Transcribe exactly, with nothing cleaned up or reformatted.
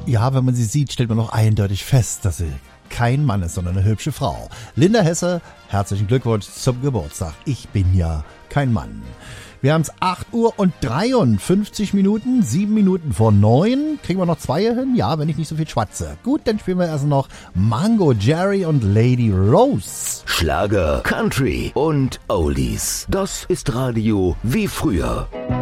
Ja, wenn man sie sieht, stellt man noch eindeutig fest, dass sie kein Mann ist, sondern eine hübsche Frau. Linda Hesse, herzlichen Glückwunsch zum Geburtstag. Ich bin ja kein Mann. Wir haben es acht Uhr und dreiundfünfzig Minuten, sieben Minuten vor neun. Kriegen wir noch zwei hin? Ja, wenn ich nicht so viel schwatze. Gut, dann spielen wir erst noch Mango Jerry und Lady Rose. Schlager, Country und Oldies. Das ist Radio wie früher.